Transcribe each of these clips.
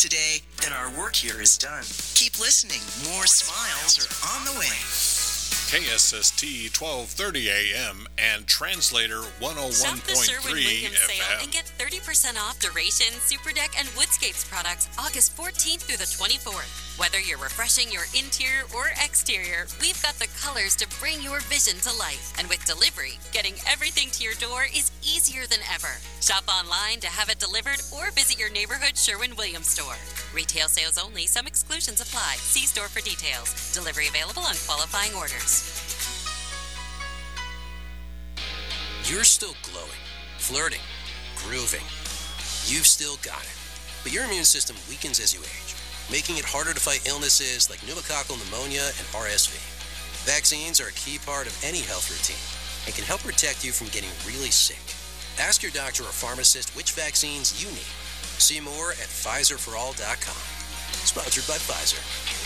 today, then our work here is done. Keep listening. More smiles are on the way. KSST 1230 AM and Translator 101.3 Shop the Sherwin-Williams sale FM. and get 30% off Duration, Superdeck, and Woodscapes products August 14th through the 24th. Whether you're refreshing your interior or exterior, we've got the colors to bring your vision to life. And with delivery, getting everything to your door is easier than ever. Shop online to have it delivered or visit your neighborhood Sherwin-Williams store. Retail sales only. Some exclusions apply. See store for details. Delivery available on qualifying orders. You're still glowing, flirting, grooving. You've still got it. But your immune system weakens as you age, making it harder to fight illnesses like pneumococcal pneumonia and RSV. Vaccines are a key part of any health routine and can help protect you from getting really sick. Ask your doctor or pharmacist which vaccines you need. See more at PfizerForAll.com. Sponsored by Pfizer.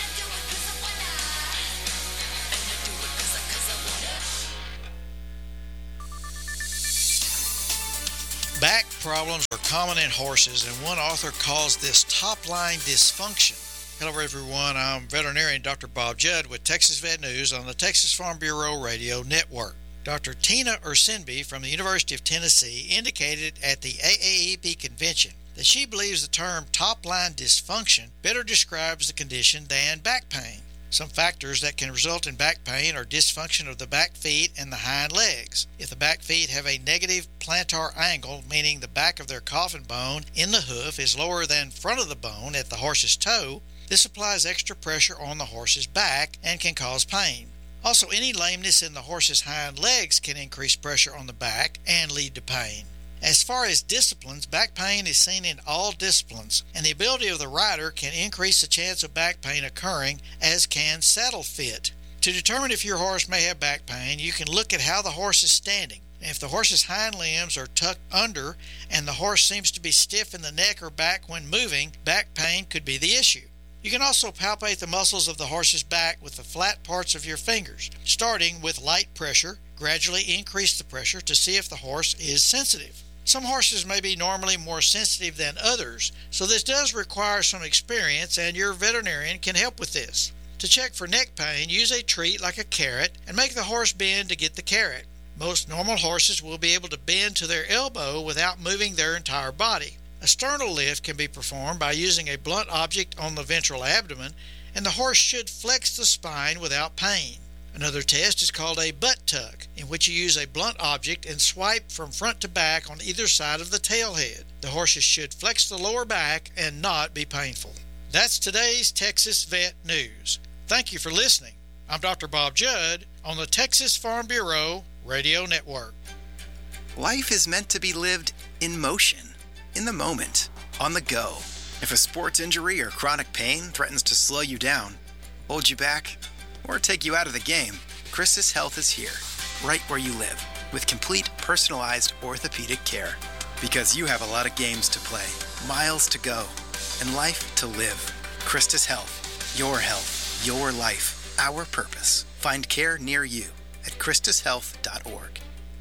Back problems are common in horses, and one author calls this top-line dysfunction. Hello, everyone. I'm veterinarian Dr. Bob Judd with Texas Vet News on the Texas Farm Bureau Radio Network. Dr. Tina Ursenby from the University of Tennessee indicated at the AAEP convention that she believes the term top-line dysfunction better describes the condition than back pain. Some factors that can result in back pain are dysfunction of the back feet and the hind legs. If the back feet have a negative plantar angle, meaning the back of their coffin bone in the hoof is lower than front of the bone at the horse's toe, this applies extra pressure on the horse's back and can cause pain. Also, any lameness in the horse's hind legs can increase pressure on the back and lead to pain. As far as disciplines, back pain is seen in all disciplines, and the ability of the rider can increase the chance of back pain occurring, as can saddle fit. To determine if your horse may have back pain, you can look at how the horse is standing. If the horse's hind limbs are tucked under and the horse seems to be stiff in the neck or back when moving, back pain could be the issue. You can also palpate the muscles of the horse's back with the flat parts of your fingers. Starting with light pressure, gradually increase the pressure to see if the horse is sensitive. Some horses may be normally more sensitive than others, so this does require some experience, and your veterinarian can help with this. To check for neck pain, use a treat like a carrot and make the horse bend to get the carrot. Most normal horses will be able to bend to their elbow without moving their entire body. A sternal lift can be performed by using a blunt object on the ventral abdomen, and the horse should flex the spine without pain. Another test is called a butt tuck, in which you use a blunt object and swipe from front to back on either side of the tail head. The horses should flex the lower back and not be painful. That's today's Texas Vet News. Thank you for listening. I'm Dr. Bob Judd on the Texas Farm Bureau Radio Network. Life is meant to be lived in motion, in the moment, on the go. If a sports injury or chronic pain threatens to slow you down, hold you back, or take you out of the game, Christus Health is here, right where you live, with complete personalized orthopedic care. Because you have a lot of games to play, miles to go, and life to live. Christus Health, your life, our purpose. Find care near you at christushealth.org.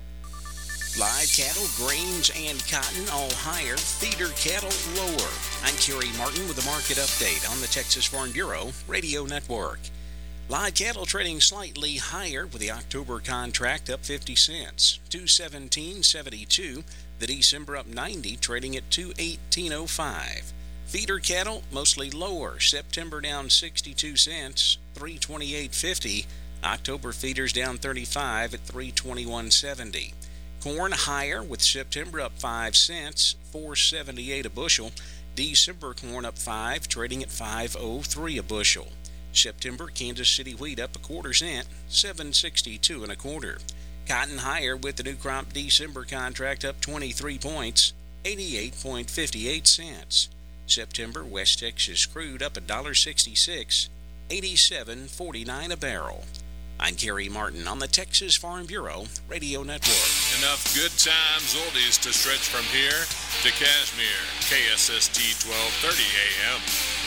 Live cattle, grains, and cotton all higher, feeder cattle lower. I'm Kerry Martin with the market update on the Texas Farm Bureau Radio Network. Live cattle trading slightly higher with the October contract up 50 cents, $217.72. The December up 90, trading at $218.05. Feeder cattle mostly lower, September down 62 cents, $328.50. October feeders down 35 at $321.70. Corn higher with September up 5 cents, $4.78 a bushel. December corn up 5, trading at $5.03 a bushel. September Kansas City wheat up a quarter cent, $7.62 and a quarter. Cotton higher with the new crop December contract up 23 points, 88.58 cents. September West Texas crude up $1.66, 87.49 a barrel. I'm Kerry Martin on the Texas Farm Bureau Radio Network. Enough good times oldies to stretch from here to Cashmere. KSST 1230 AM.